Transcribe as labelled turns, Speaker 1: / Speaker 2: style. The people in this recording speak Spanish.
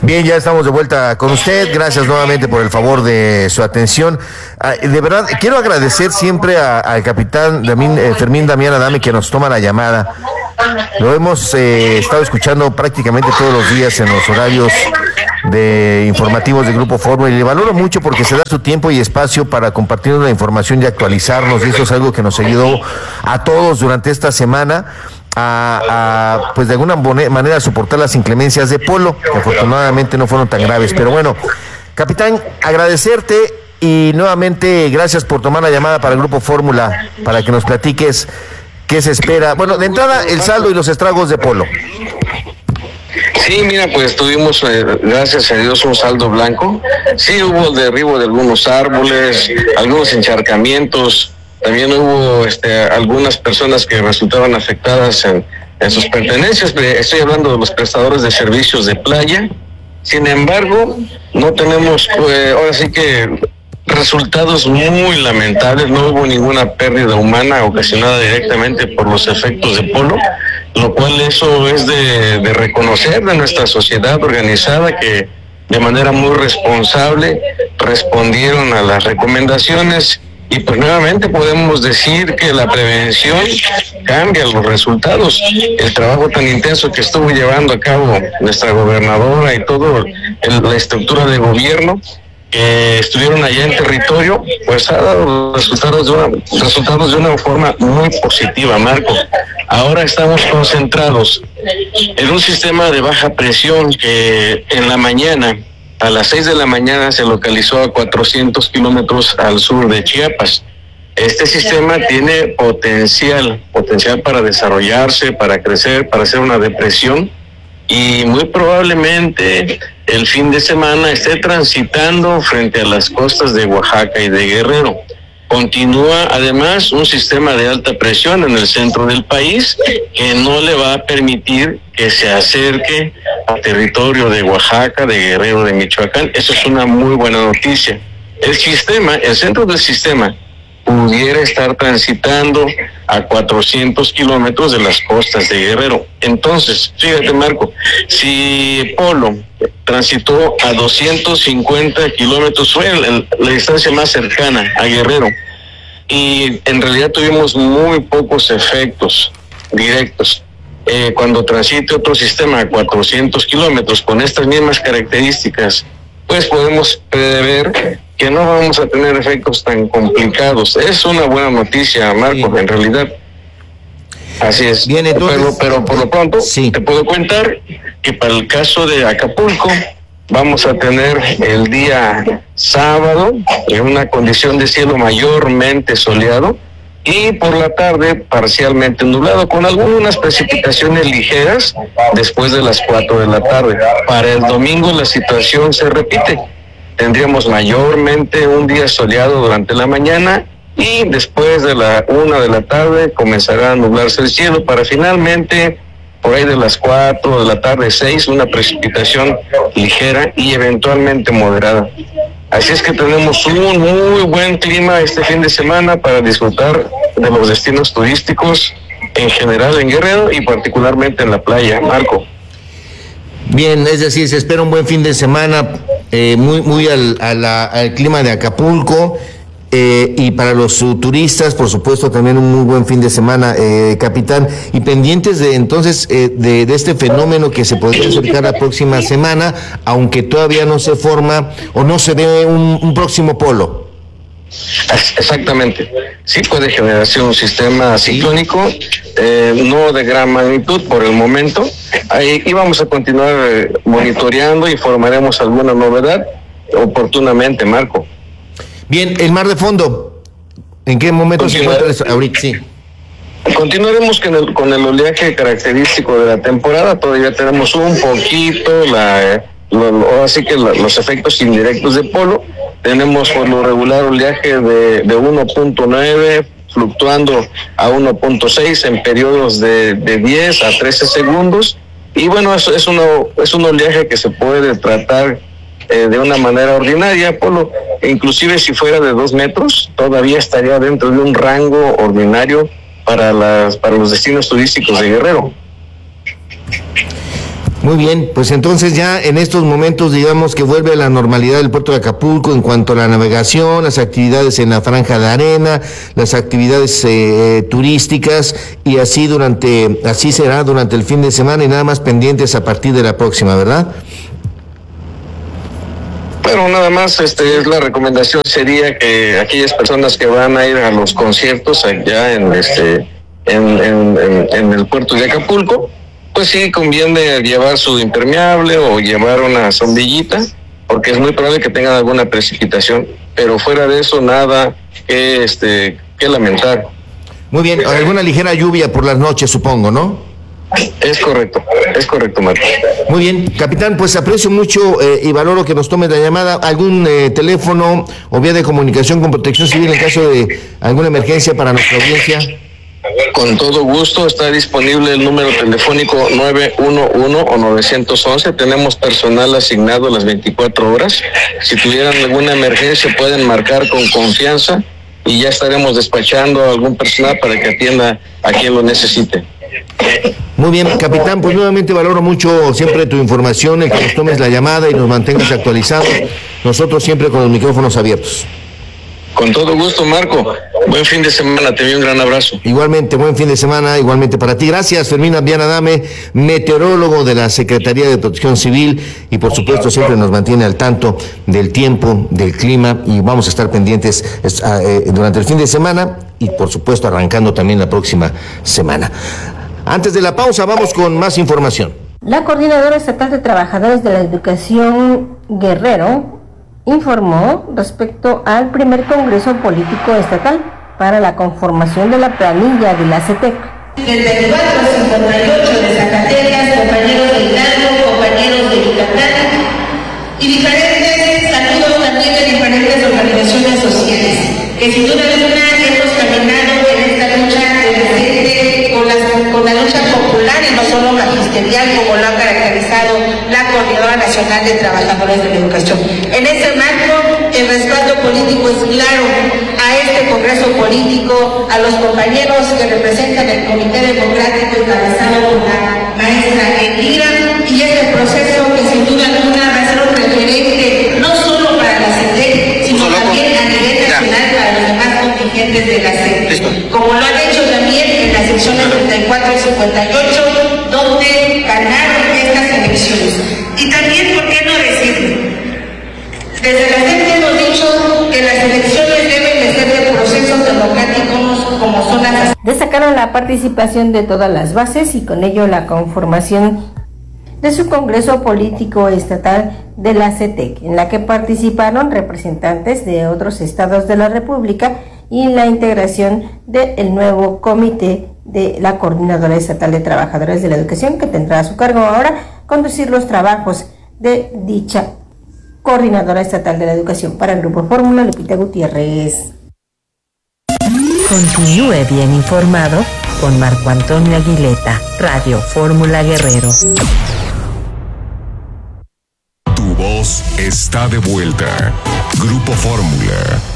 Speaker 1: Bien, ya estamos de vuelta con usted. Gracias nuevamente por el favor de su atención. De verdad, quiero agradecer siempre al capitán Fermín Damián Adame, que nos toma la llamada. Lo hemos estado escuchando prácticamente todos los días en los horarios de informativos de Grupo Fórmula, y le valoro mucho porque se da su tiempo y espacio para compartir la información y actualizarnos, y eso es algo que nos ayudó a todos durante esta semana pues de alguna manera soportar las inclemencias de Polo, que afortunadamente no fueron tan graves. Pero bueno, capitán, agradecerte y nuevamente gracias por tomar la llamada para el Grupo Fórmula, para que nos platiques qué se espera. Bueno, de entrada, el saldo y los estragos de Polo.
Speaker 2: Sí, mira, pues tuvimos, gracias a Dios, un saldo blanco. Sí, hubo el derribo de algunos árboles, algunos encharcamientos. También hubo algunas personas que resultaban afectadas en sus pertenencias. Estoy hablando de los prestadores de servicios de playa. Sin embargo, no tenemos, ahora sí que resultados muy lamentables. No hubo ninguna pérdida humana ocasionada directamente por los efectos de Polo, lo cual eso es de reconocer de nuestra sociedad organizada, que de manera muy responsable respondieron a las recomendaciones. Y pues nuevamente podemos decir que la prevención cambia los resultados. El trabajo tan intenso que estuvo llevando a cabo nuestra gobernadora y toda la estructura de gobierno que estuvieron allá en territorio, pues ha dado resultados de una forma muy positiva, Marco. Ahora estamos concentrados en un sistema de baja presión que en la mañana, a las 6 de la mañana, se localizó a 400 kilómetros al sur de Chiapas. Este sistema tiene potencial para desarrollarse, para crecer, para hacer una depresión, y muy probablemente el fin de semana esté transitando frente a las costas de Oaxaca y de Guerrero. Continúa además un sistema de alta presión en el centro del país que no le va a permitir que se acerque al territorio de Oaxaca, de Guerrero, de Michoacán. Eso es una muy buena noticia. El centro del sistema pudiera estar transitando a 400 kilómetros de las costas de Guerrero. Entonces, fíjate, Marco, si Polo transitó a 250 kilómetros, fue la distancia más cercana a Guerrero, y en realidad tuvimos muy pocos efectos directos. Cuando transite otro sistema a 400 kilómetros con estas mismas características, pues podemos prever que no vamos a tener efectos tan complicados. Es una buena noticia, Marcos, sí. En realidad. Así es.
Speaker 1: Bien, entonces,
Speaker 2: pero por lo pronto,
Speaker 1: sí,
Speaker 2: te puedo contar que para el caso de Acapulco vamos a tener el día sábado en una condición de cielo mayormente soleado, y por la tarde parcialmente nublado, con algunas precipitaciones ligeras después de las 4 de la tarde. Para el domingo la situación se repite. Tendríamos mayormente un día soleado durante la mañana, y después de la 1 de la tarde comenzará a nublarse el cielo, para finalmente, por ahí de las 4 de la tarde, 6, una precipitación ligera y eventualmente moderada. Así es que tenemos un muy buen clima este fin de semana para disfrutar de los destinos turísticos en general en Guerrero y particularmente en la playa, Marco.
Speaker 1: Bien, es decir, se espera un buen fin de semana, muy al clima de Acapulco, y para los turistas, por supuesto, también un muy buen fin de semana, capitán, y pendientes de entonces de este fenómeno que se podría acercar la próxima semana, aunque todavía no se forma o no se ve un próximo polo.
Speaker 2: Exactamente, sí puede generarse un sistema ciclónico, no de gran magnitud por el momento, y vamos a continuar monitoreando, informaremos alguna novedad oportunamente, Marco.
Speaker 1: Bien, el mar de fondo, ¿en qué momento se encuentra ahorita? Sí.
Speaker 2: Continuaremos con el oleaje característico de la temporada. Todavía tenemos un poquito así que los efectos indirectos de Polo. Tenemos por lo regular oleaje de 1.9 fluctuando a 1.6 en periodos de 10 a 13 segundos. Y bueno, eso es un oleaje que se puede tratar de una manera ordinaria, Polo. Inclusive si fuera de 2 metros, todavía estaría dentro de un rango ordinario para los destinos turísticos de Guerrero.
Speaker 1: Muy bien, pues entonces ya en estos momentos digamos que vuelve a la normalidad del puerto de Acapulco en cuanto a la navegación, las actividades en la franja de arena, las actividades turísticas, y así será durante el fin de semana y nada más pendientes a partir de la próxima, ¿verdad?
Speaker 2: Pero nada más, la recomendación sería que aquellas personas que van a ir a los conciertos allá en el puerto de Acapulco, pues sí conviene llevar su impermeable o llevar una sombrillita, porque es muy probable que tengan alguna precipitación, pero fuera de eso nada que lamentar.
Speaker 1: Muy bien, alguna ligera lluvia por las noches, supongo, ¿no?
Speaker 2: Es correcto, Marco.
Speaker 1: Muy bien, capitán, pues aprecio mucho y valoro que nos tome la llamada. ¿Algún teléfono o vía de comunicación con Protección Civil en caso de alguna emergencia para nuestra audiencia?
Speaker 2: Con todo gusto, está disponible el número telefónico 911 o 911. Tenemos personal asignado las 24 horas. Si tuvieran alguna emergencia pueden marcar con confianza y ya estaremos despachando a algún personal para que atienda a quien lo necesite.
Speaker 1: Muy bien, capitán, pues nuevamente valoro mucho siempre tu información, el que nos tomes la llamada y nos mantengas actualizados. Nosotros siempre con los micrófonos abiertos.
Speaker 2: Con todo gusto, Marco. Buen fin de semana, te doy un gran abrazo.
Speaker 1: Igualmente, buen fin de semana, igualmente para ti. Gracias, Fermín Damián Adame, meteorólogo de la Secretaría de Protección Civil, y por supuesto siempre nos mantiene al tanto del tiempo, del clima, y vamos a estar pendientes durante el fin de semana y por supuesto arrancando también la próxima semana. Antes de la pausa vamos con más información.
Speaker 3: La Coordinadora Estatal de Trabajadores de la Educación Guerrero informó respecto al primer Congreso Político Estatal para la conformación de la planilla de la CETEC.
Speaker 4: 3458 de Zacatecas, compañeros de Hidalgo, compañeros de Yucatán y diferentes saludos también de diferentes organizaciones sociales que sin duda alguna hemos caminado en esta lucha presente con la lucha popular y no solo magisterial como lo ha caracterizado la Coordinadora Nacional de Trabajadores de la Educación. En ese marco, el respaldo político es claro a este Congreso Político, a los compañeros que representan el Comité Democrático encabezado por la maestra Elvira, y este proceso que sin duda alguna va a ser un referente no solo para la CETEC, sino también a nivel nacional para los demás contingentes de la CETEC, como lo han hecho también en las secciones 34 y 58, donde ganaron estas elecciones. Y también, ¿por qué no decirlo? Desde la CETEC hemos dicho que las elecciones deben de ser de procesos democráticos como son las...
Speaker 3: Destacaron la participación de todas las bases y con ello la conformación de su Congreso Político Estatal de la CETEC, en la que participaron representantes de otros estados de la República y la integración del nuevo comité de la Coordinadora Estatal de Trabajadores de la Educación, que tendrá a su cargo ahora conducir los trabajos de dicha Coordinadora Estatal de la Educación. Para el Grupo Fórmula, Lupita Gutiérrez.
Speaker 5: Continúe bien informado con Marco Antonio Aguileta, Radio Fórmula Guerrero.
Speaker 6: Tu voz está de vuelta. Grupo Fórmula.